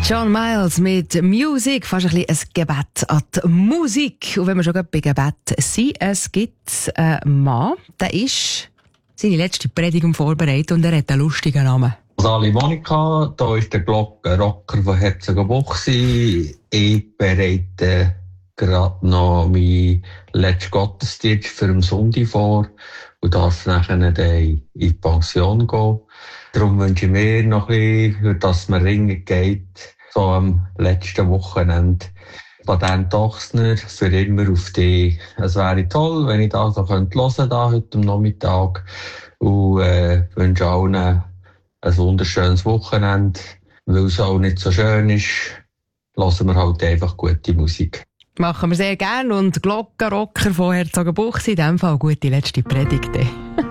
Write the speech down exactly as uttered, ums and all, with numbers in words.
John Miles mit Musik, fast ein bisschen ein Gebet an die Musik. Und wenn wir schon gerade bei Gebet sind, es gibt einen Mann, der ist seine letzte Predigt vorbereitet und er hat einen lustigen Namen. Sali Monika, da ist der Glockenrocker von Herzogenbuchsee. Ich bereite gerade noch meinen letzten Gottesdienst für den Sonntag vor und darf nachher dann in die Pension gehen. Darum wünsche ich mir noch ein bisschen, dass man ringen geht, so am letzten Wochenende. Patent Dochsner für immer auf dich. Es wäre toll, wenn ich das noch hören könnte, da heute am Nachmittag. Und äh, wünsche allen ein wunderschönes Wochenende. Weil es auch nicht so schön ist, hören wir halt einfach gute Musik. Machen wir sehr gerne. Und Glockenrocker von Herzogenbuchsee, in diesem Fall gute letzte Predigt.